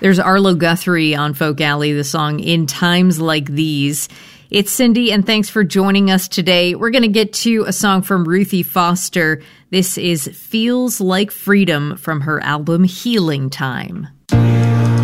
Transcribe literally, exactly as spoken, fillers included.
There's Arlo Guthrie on Folk Alley, the song In Times Like These. It's Cindy, and thanks for joining us today. We're going to get to a song from Ruthie Foster. This is Feels Like Freedom from her album Healing Time.